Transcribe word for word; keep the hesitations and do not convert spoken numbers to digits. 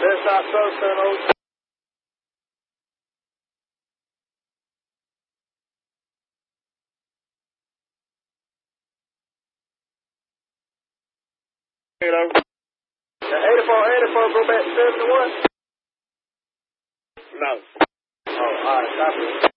This South Coast seven oh. Hello. eighty-four eighty-four, go back to seventy-one? No. Oh, all right, copy.